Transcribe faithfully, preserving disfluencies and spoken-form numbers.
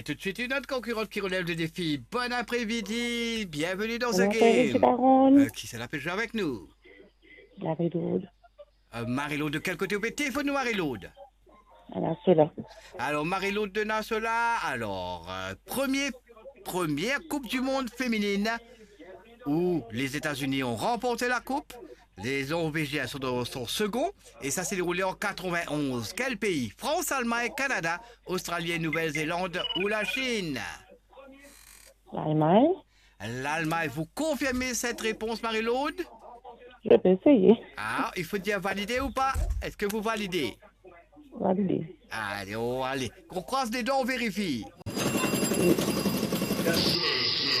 Et tout de suite, une autre concurrente qui relève le défi. Bon après-midi, bienvenue dans The Bon après-midi, Game. Baronne. Euh, qui c'est la peut jouer avec nous? Marie-Laude. euh, Marie-Laude, de quel côté vous êtes? Téléphone-nous, Marie-Laude. Alors, cela. Alors, Marie-Laude de Nassola, alors, euh, premier, première Coupe du Monde féminine où les États-Unis ont remporté la Coupe. Les Norvégiens sont dans son second, et ça s'est déroulé en quatre-vingt-onze. Quel pays? France, Allemagne, Canada, Australie, Nouvelle-Zélande ou la Chine? L'Allemagne. L'Allemagne, vous confirmez cette réponse, Marie-Laude? Je peux essayer. Ah, il faut dire valider ou pas? Est-ce que vous validez? Valider. Allez, oh, allez, on croise les dents, on vérifie. Oui.